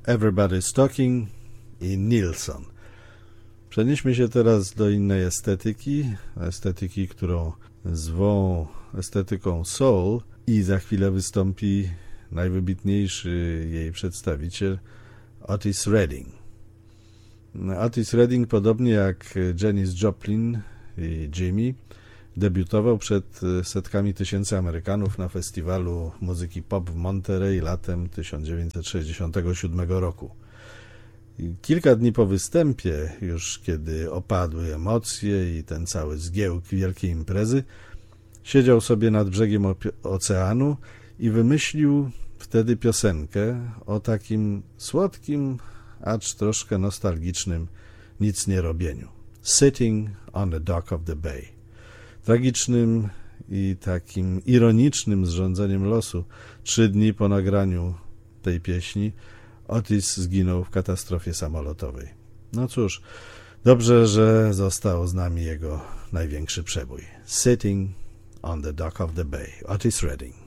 Everybody's Talking i Nilsson. Przenieśmy się teraz do innej estetyki, którą zwą estetyką soul i za chwilę wystąpi najwybitniejszy jej przedstawiciel Otis Redding. Otis Redding, podobnie jak Janis Joplin i Jimmy, debiutował przed setkami tysięcy Amerykanów na festiwalu muzyki pop w Monterey latem 1967 roku. Kilka dni po występie, już kiedy opadły emocje i ten cały zgiełk wielkiej imprezy, siedział sobie nad brzegiem oceanu i wymyślił wtedy piosenkę o takim słodkim, acz troszkę nostalgicznym nicnierobieniu. Sitting on the Dock of the Bay. Tragicznym i takim ironicznym zrządzeniem losu 3 dni po nagraniu tej pieśni Otis zginął w katastrofie samolotowej. No cóż, dobrze, że został z nami jego największy przebój. Sitting on the Dock of the Bay. Otis Redding.